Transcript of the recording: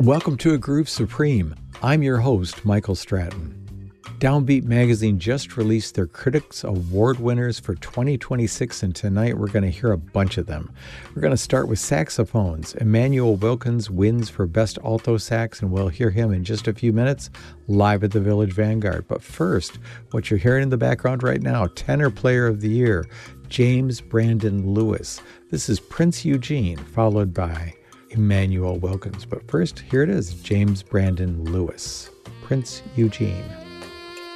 Welcome to A Groove Supreme. I'm your host, Michael Stratton. Downbeat Magazine just released their Critics Award winners for 2026, and tonight we're going to hear a bunch of them. We're going to start with saxophones. Emmanuel Wilkins wins for Best Alto Sax, and we'll hear him in just a few minutes live at the Village Vanguard. But first, what you're hearing in the background right now, Tenor Player of the Year, James Brandon Lewis. This is Prince Eugene, followed by Emmanuel Wilkins. But first, here it is, James Brandon Lewis, Prince Eugene.